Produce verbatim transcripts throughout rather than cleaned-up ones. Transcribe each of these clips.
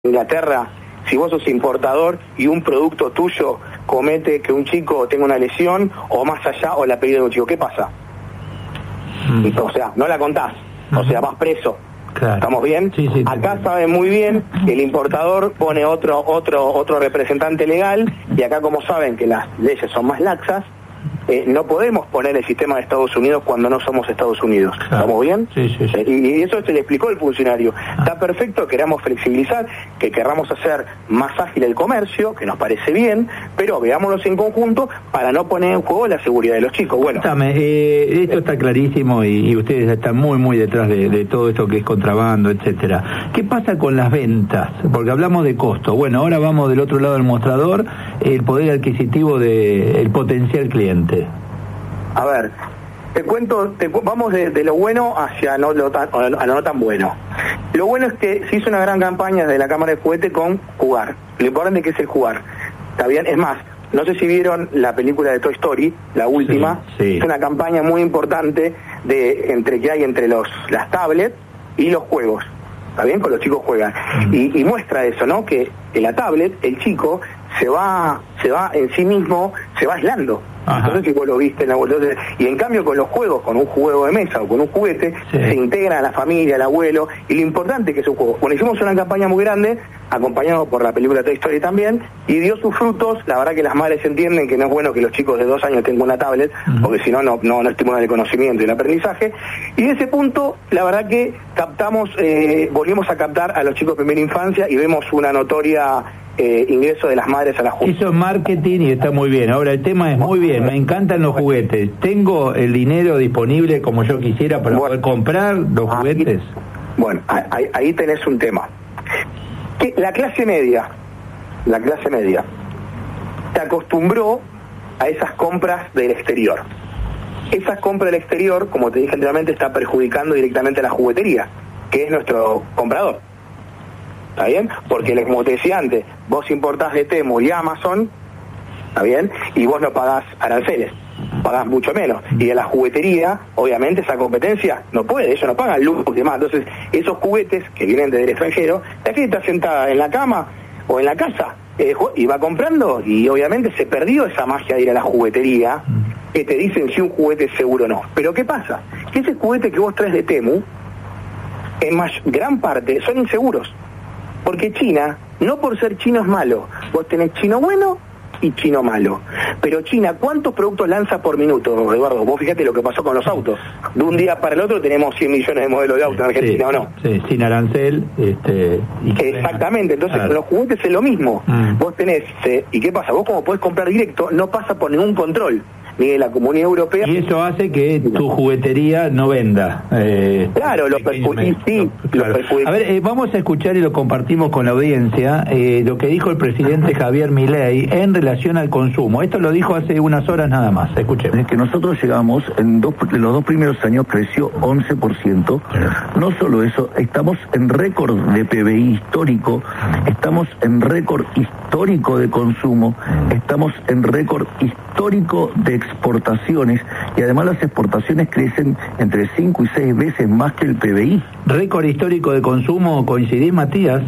Inglaterra, si vos sos importador y un producto tuyo comete que un chico tenga una lesión o más allá o la pérdida de un chico, ¿qué pasa? Mm. O sea, no la contás, mm. o sea, vas preso. Claro. ¿Estamos bien? Sí, sí, acá sí. Saben muy bien que el importador pone otro otro otro representante legal y acá como saben que las leyes son más laxas, eh, no podemos poner el sistema de Estados Unidos cuando no somos Estados Unidos. Claro. ¿Estamos bien? Sí, sí, sí. Y, y eso se le explicó al funcionario. Ah. Está perfecto, queramos flexibilizar, que querramos hacer más ágil el comercio, que nos parece bien, pero veámonos en conjunto para no poner en juego la seguridad de los chicos. Bueno, Dame, eh, esto está clarísimo y, y ustedes están muy, muy detrás de, de todo esto que es contrabando, etcétera. ¿Qué pasa con las ventas? Porque hablamos de costo. Bueno, ahora vamos del otro lado del mostrador, el poder adquisitivo del potencial cliente. A ver, te cuento, te, vamos de, de lo bueno hacia no lo, tan, a lo no tan bueno. Lo bueno es que se hizo una gran campaña desde la Cámara de Juguete con jugar. Lo importante que es el jugar. ¿Está bien? Es más, no sé si vieron la película de Toy Story, la última. Sí, sí. Es una campaña muy importante de entre que hay entre los las tablets y los juegos. ¿Está bien? Con los chicos juegan. Mm. Y, y muestra eso, ¿no? Que en la tablet el chico se va se va en sí mismo, se va aislando. Ajá. Entonces si vos lo viste en la entonces, y en cambio con los juegos, con un juego de mesa o con un juguete, sí. se integra a la familia, al abuelo, y lo importante que es un juego. Bueno, hicimos una campaña muy grande, acompañado por la película Toy Story también, y dio sus frutos. La verdad que las madres entienden que no es bueno que los chicos de dos años tengan una tablet, uh-huh. porque si no, no, no estimulan el conocimiento y el aprendizaje, y de ese punto, la verdad que captamos, eh, volvimos a captar a los chicos de primera infancia y vemos una notoria Eh, ingreso de las madres a la junta. Eso es marketing y está muy bien. Ahora el tema es muy bien, me encantan los juguetes. ¿Tengo el dinero disponible como yo quisiera para bueno, poder comprar los ahí, juguetes? Bueno, ahí, ahí tenés un tema. Que la clase media, la clase media, se acostumbró a esas compras del exterior. Esas compras del exterior, como te dije anteriormente, está perjudicando directamente a la juguetería, que es nuestro comprador. ¿Está bien? Porque, como te decía antes, vos importás de Temu y Amazon, ¿está bien? Y vos no pagás aranceles, pagás mucho menos. Y de la juguetería, obviamente, esa competencia no puede, ellos no pagan luz y demás. Entonces, esos juguetes que vienen del extranjero, la gente está sentada en la cama o en la casa eh, y va comprando, y obviamente se perdió esa magia de ir a la juguetería, que te dicen si un juguete es seguro o no. Pero ¿qué pasa? Que ese juguete que vos traes de Temu, en más, gran parte, son inseguros. Porque China, no por ser chino es malo, vos tenés chino bueno y chino malo. Pero China, ¿cuántos productos lanza por minuto, Eduardo? Vos fíjate lo que pasó con los autos. De un día para el otro tenemos cien millones de modelos de autos en Argentina, sí, ¿o no? Sí, sin arancel. Este, y exactamente, entonces claro. Con los juguetes es lo mismo. Mm. Vos tenés, eh, ¿y qué pasa? Vos como podés comprar directo, no pasa por ningún control, ni de la Comunidad Europea. Y eso hace que tu juguetería no venda. Eh, claro, lo perjudica. Sí, claro. A ver, eh, vamos a escuchar y lo compartimos con la audiencia, eh, lo que dijo el presidente Javier Milei en relación al consumo. Esto lo dijo hace unas horas nada más. Escuchemos. Es que nosotros llegamos, en, dos, en los dos primeros años creció once por ciento. No solo eso, estamos en récord de P B I histórico, estamos en récord histórico de consumo, estamos en récord histórico de exportaciones, y además las exportaciones crecen entre cinco y seis veces más que el P B I. Récord histórico de consumo, ¿coincidís, Matías?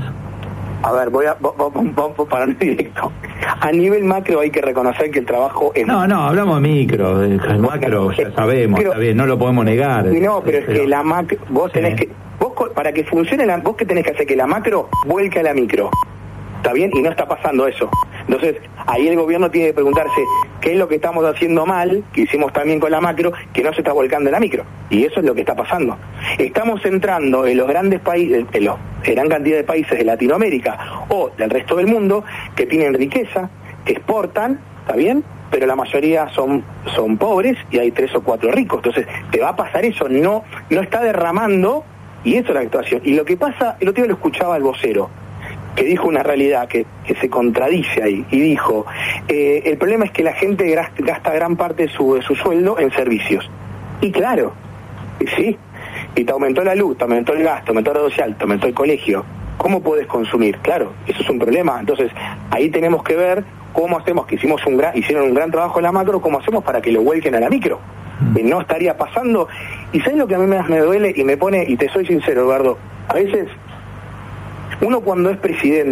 A ver, voy a vamos para el directo. A nivel macro hay que reconocer que el trabajo es... No, no, hablamos de micro, el macro ya sabemos, pero, está bien, no lo podemos negar. Sí, no, pero, pero es que la macro, vos sí. tenés que, vos para que funcione la, vos que tenés que hacer que la macro vuelque a la micro. ¿Está bien? Y no está pasando eso. Entonces, ahí el gobierno tiene que preguntarse qué es lo que estamos haciendo mal, que hicimos también con la macro, que no se está volcando en la micro. Y eso es lo que está pasando. Estamos entrando en los grandes países, en la gran cantidad de países de Latinoamérica o del resto del mundo, que tienen riqueza, que exportan, ¿está bien? Pero la mayoría son son pobres y hay tres o cuatro ricos. Entonces, te va a pasar eso, no no está derramando, y eso es la actuación. Y lo que pasa, el otro día lo escuchaba el vocero, que dijo una realidad que, que se contradice ahí, y dijo, eh, el problema es que la gente gasta gran parte de su, de su sueldo en servicios. Y claro, y sí, y te aumentó la luz, te aumentó el gasto, te aumentó la social, te aumentó el colegio. ¿Cómo puedes consumir? Claro, eso es un problema. Entonces, ahí tenemos que ver cómo hacemos, que hicimos un gran, hicieron un gran trabajo en la macro, cómo hacemos para que lo vuelquen a la micro. Que no estaría pasando. ¿Y sabes lo que a mí más me duele y me pone, y te soy sincero, Eduardo? A veces Uno cuando es presidente